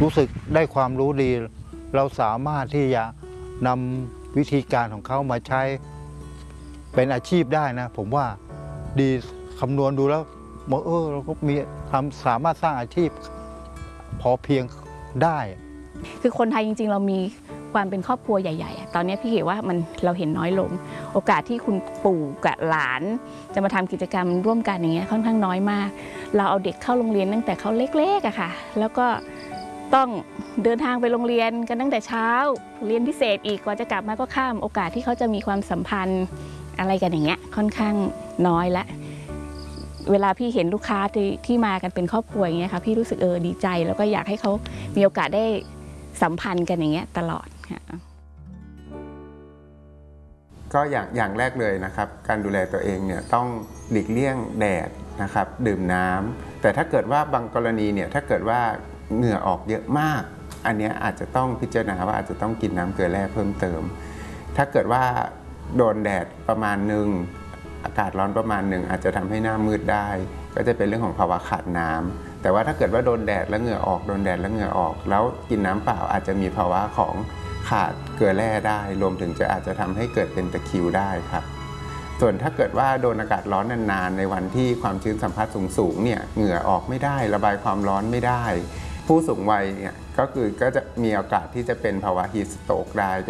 รู้สึกได้ความรู้ดี เราสามารถที่จะนำวิธีการของเขามาใช้เป็นอาชีพได้นะผมว่าดีคำนวณดูแล้วเราก็มีสามารถสร้างอาชีพพอเพียงได้คือคนไทยจริงๆเรามีความเป็นครอบครัวใหญ่ๆตอนนี้พี่เห็นว่าเราเห็นน้อยลงโอกาสที่คุณปู่กับหลานจะมาทำกิจกรรมร่วมกันอย่างเงี้ยค่อนข้างน้อยมากเราเอาเด็กเข้าโรงเรียนตั้งแต่เขาเล็กๆอะค่ะแล้วก็ต้องเดินทางไปโรงเรียนกันตั้งแต่เช้าเรียนพิเศษอีกกว่าจะกลับมาก็ค่ำโอกาสที่เขาจะมีความสัมพันธ์อะไรกันอย่างเงี้ยค่อนข้างน้อยละเวลาพี่เห็นลูกค้าที่มากันเป็นครอบครัวอย่างเงี้ยค่ะพี่รู้สึกดีใจแล้วก็อยากให้เขามีโอกาสได้สัมพันธ์กันอย่างเงี้ยตลอดค่ะก็อย่างแรกเลยนะครับการดูแลตัวเองเนี่ยต้องหลีกเลี่ยงแดดนะครับดื่มน้ำแต่ถ้าเกิดว่าบางกรณีเนี่ยถ้าเกิดว่าเหงื่อออกเยอะมากอันนี้อาจจะต้องพิจารณาว่าอาจจะต้องกินน้ำเกลือแร่เพิ่มเติมถ้าเกิดว่าโดนแดดประมาณหนึ่งอากาศร้อนประมาณหนึ่งอาจจะทำให้หน้ามืดได้ก็จะเป็นเรื่องของภาวะขาดน้ำแต่ว่าถ้าเกิดว่าโดนแดดแล้วเหงื่อออกโดนแดดแล้วเหงื่อออกแล้วกินน้ำเปล่าอาจจะมีภาวะของขาดเกลือแร่ได้รวมถึงอาจจะทำให้เกิดเป็นตะคริวได้ครับส่วนถ้าเกิดว่าโดนอากาศร้อนนานๆในวันที่ความชื้นสัมผัสสูงเนี่ยเหงื่อออกไม่ได้ระบายความร้อนไม่ได้ผู้สูงวัยเนี่ยก็จะมีโอกาสที่จะเป็นภาวะฮีทสโตรกได้